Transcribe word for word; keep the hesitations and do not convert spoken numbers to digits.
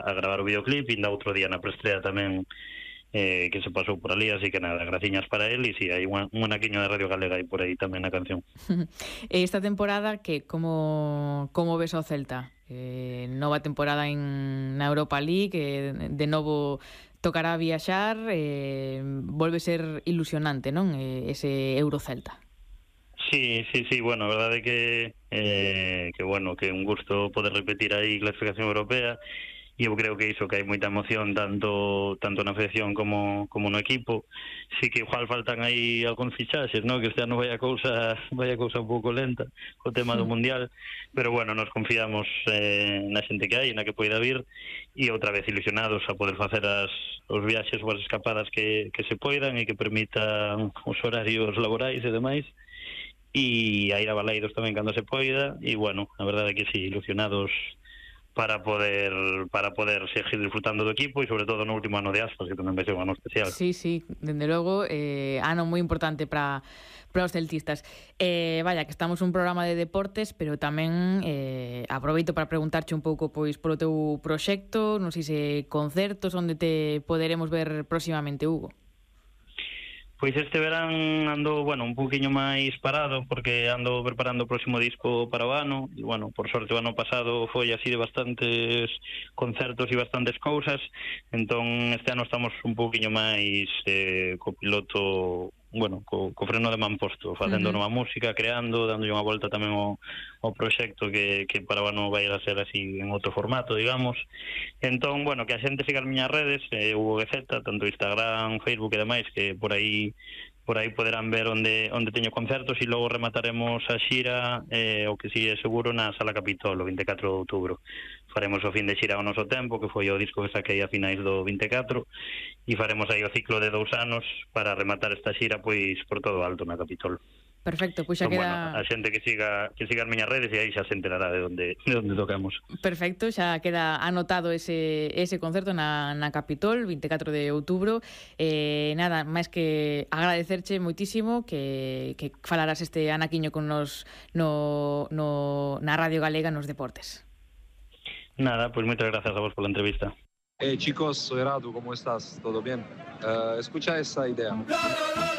a, a gravar o videoclip, e ainda outro día na preestrea tamén eh, que se pasou por ali, así que nada, graciñas para él, e si, sí, hai un, un anaquiño de Radio Galega aí por aí tamén na canción. Esta temporada, que como como ves ao Celta? Eh, nova temporada en na Europa League, que de novo tocará viaxar, eh, volve ser ilusionante, non? Eh, ese Eurocelta. Sí, sí, sí, bueno, a verdade é que eh, que bueno, que un gusto poder repetir aí clasificación europea. E eu creo que iso, que hai moita emoción tanto tanto na federación como como no equipo. Sí que igual faltan aí algúns fichaxes, ¿no? Que este ano vai a cousa vai a cousa un pouco lenta co tema do Mundial, pero bueno, nos confiamos eh, na xente que hai, na que poida vir, e outra vez ilusionados a poder facer as os viaxes ou as escapadas que, que se poidan e que permitan os horarios laborais e demais, e a ir a Baleidos tamén cando se poida, e bueno, a verdade é que sí, ilusionados para poder para poder seguir disfrutando do equipo, e sobre todo no último ano de Aspas, que tamén vai ser un ano especial. Sí, sí, dende logo, eh, ano moi importante para para os celtistas. Eh, vaya, que estamos un programa de deportes, pero tamén eh, aproveito para preguntarche un pouco pois polo teu proxecto, non sei se concertos onde te poderemos ver próximamente, Hugo. Pois este verán ando, bueno, un poquinho máis parado, porque ando preparando o próximo disco para o ano, e, bueno, por sorte o ano pasado foi así de bastantes concertos e bastantes cousas, entón este ano estamos un poquinho máis eh, co piloto, bueno, co, co freno de man posto, facendo uh-huh. nova música, creando, dándolle unha volta tamén ao, ao proxecto que, que para o ano vai a ser así en outro formato, digamos. Entón, bueno, que a xente siga as miñas redes, eh, Hugo Guezeta, tanto Instagram, Facebook e demais, que por aí por aí poderán ver onde onde teño concertos, e logo remataremos a xira, eh, o que si é seguro, na Sala Capitol o vinte e catro de outubro. Faremos o fin de xira ao noso tempo, que foi o disco que saquei a finais do vinte e catro, e faremos aí o ciclo de dous anos para rematar esta xira pois por todo alto na Capitol. Perfecto, pois xa Entón, queda... Bueno, a xente que siga que siga as miñas redes, e aí xa se enterará de onde de onde tocamos. Perfecto, xa queda anotado ese ese concerto na na Capitol, vinte e catro de outubro. Eh, nada, máis que agradecerche moitísimo que que falarás este anaquiño con nos no no na Radio Galega nos deportes. Nada, pues muchas gracias a vos por la entrevista. Hey chicos, soy Radu, ¿cómo estás? ¿Todo bien? Uh, escucha esa idea.